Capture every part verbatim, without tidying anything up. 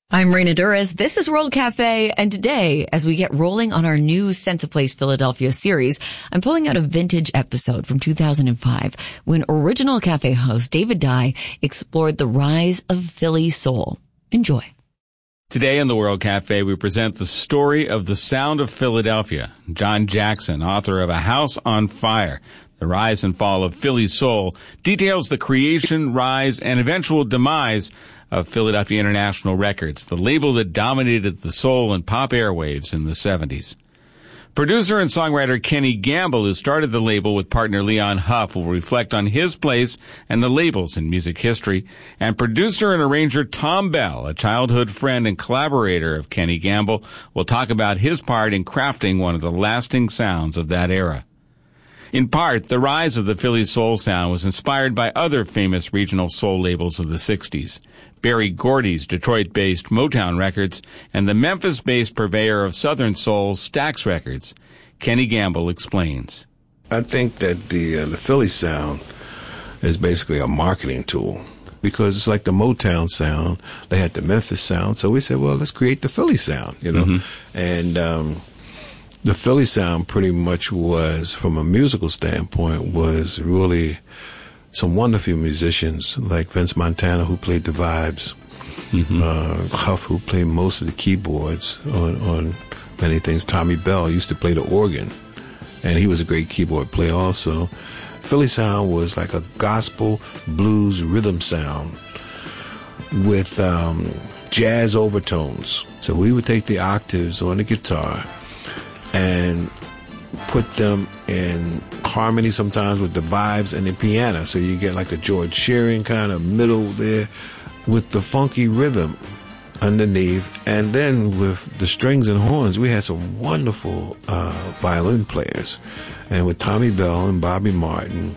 I'm Raina Duras. This is World Cafe, and today, as we get rolling on our new Sense of Place Philadelphia series, I'm pulling out a vintage episode from two thousand five when original cafe host David Dye explored the rise of Philly soul. Enjoy. Today in the World Cafe, we present the story of the sound of Philadelphia. John Jackson, author of A House on Fire, The Rise and Fall of Philly Soul, details the creation, rise, and eventual demise of Philadelphia International Records, the label that dominated the soul and pop airwaves in the seventies. Producer and songwriter Kenny Gamble, who started the label with partner Leon Huff, will reflect on his place and the labels in music history. And producer and arranger Thom Bell, a childhood friend and collaborator of Kenny Gamble, will talk about his part in crafting one of the lasting sounds of that era. In part, the rise of the Philly soul sound was inspired by other famous regional soul labels of the sixties. Berry Gordy's Detroit-based Motown Records and the Memphis-based purveyor of Southern soul, Stax Records. Kenny Gamble explains. I think that the uh, the Philly sound is basically a marketing tool because it's like the Motown sound. They had the Memphis sound, so we said, well, let's create the Philly sound, you know. Mm-hmm. And um, the Philly sound pretty much was, from a musical standpoint, was really some wonderful musicians like Vince Montana, who played the vibes, mm-hmm. uh, Huff, who played most of the keyboards on, on many things. Tommy Bell used to play the organ, and he was a great keyboard player also. Philly sound was like a gospel blues rhythm sound with um, jazz overtones. So we would take the octaves on the guitar and put them in harmony sometimes with the vibes and the piano. So you get like a George Shearing kind of middle there with the funky rhythm underneath. And then with the strings and horns, we had some wonderful uh, violin players. And with Tommy Bell and Bobby Martin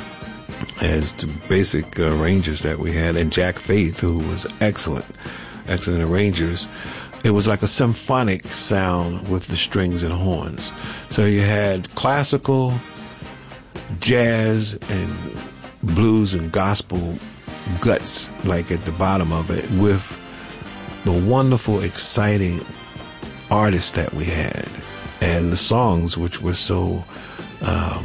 as the basic uh, arrangers that we had, and Jack Faith, who was excellent, excellent arrangers, it was like a symphonic sound with the strings and horns. So you had classical, jazz, and blues and gospel guts, like at the bottom of it, with the wonderful, exciting artists that we had. And the songs, which were so, um,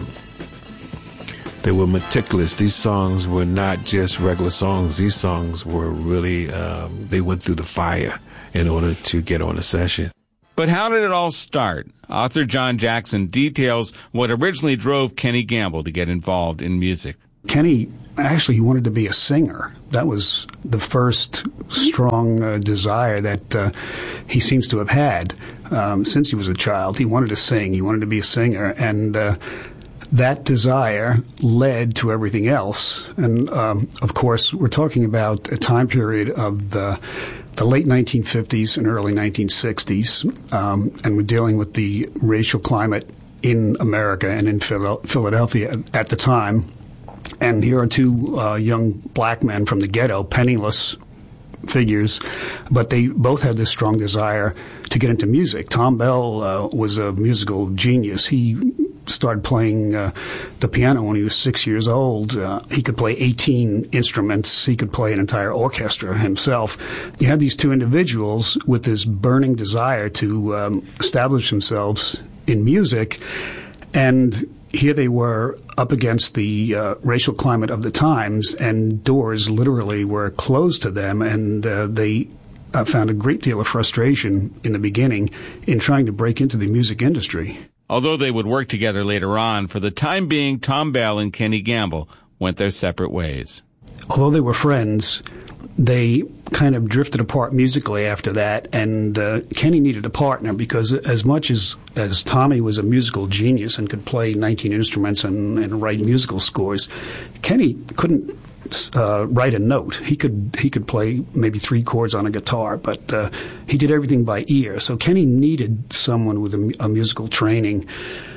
they were meticulous. These songs were not just regular songs. These songs were really, um, they went through the fire in order to get on a session. But how did it all start? Author John Jackson details what originally drove Kenny Gamble to get involved in music. Kenny, actually, he wanted to be a singer. That was the first strong uh, desire that uh, he seems to have had um, since he was a child. He wanted to sing. He wanted to be a singer. And uh, that desire led to everything else. And, um, of course, we're talking about a time period of the the late nineteen fifties and early nineteen sixties, um, and we're dealing with the racial climate in America and in Philadelphia at the time. And here are two uh, young black men from the ghetto, penniless figures, but they both had this strong desire to get into music. Thom Bell uh, was a musical genius. He started playing uh, the piano when he was six years old. Uh, he could play eighteen instruments. He could play an entire orchestra himself. You had these two individuals with this burning desire to um, establish themselves in music, and here they were up against the uh, racial climate of the times, and doors literally were closed to them, and uh, they uh, found a great deal of frustration in the beginning in trying to break into the music industry. Although they would work together later on, for the time being, Thom Bell and Kenny Gamble went their separate ways. Although they were friends, they kind of drifted apart musically after that, and uh, Kenny needed a partner because as much as, as Tommy was a musical genius and could play nineteen instruments and, and write musical scores, Kenny couldn't uh, write a note. He could he could play maybe three chords on a guitar, but uh, he did everything by ear. So Kenny needed someone with a, a musical training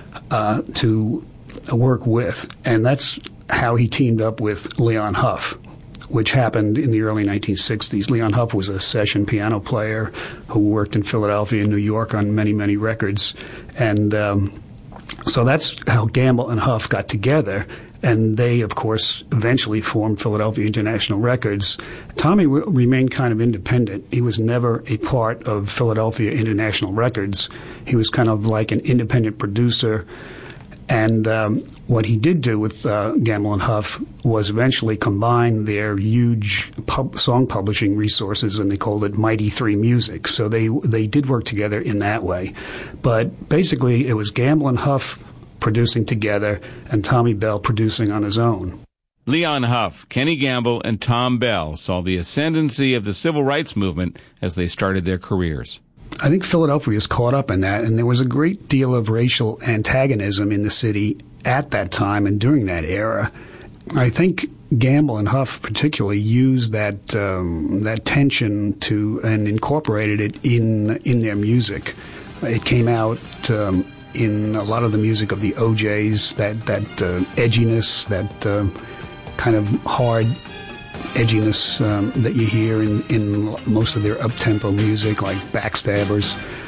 uh, to work with, and that's how he teamed up with Leon Huff, which happened in the early nineteen sixties. Leon Huff was a session piano player who worked in Philadelphia and New York on many, many records. And um, so that's how Gamble and Huff got together. And they, of course, eventually formed Philadelphia International Records. Tommy w- remained kind of independent. He was never a part of Philadelphia International Records. He was kind of like an independent producer. And um, what he did do with uh, Gamble and Huff was eventually combine their huge pub- song publishing resources, and they called it Mighty Three Music. So they they did work together in that way. But basically, it was Gamble and Huff producing together, and Tommy Bell producing on his own. Leon Huff, Kenny Gamble, and Tom Bell saw the ascendancy of the civil rights movement as they started their careers. I think Philadelphia is caught up in that, and there was a great deal of racial antagonism in the city at that time and during that era. I think Gamble and Huff particularly used that um, that tension to and incorporated it in in their music. It came out Um, in a lot of the music of the O Js, that, that uh, edginess, that uh, kind of hard edginess um, that you hear in, in most of their up-tempo music, like Backstabbers.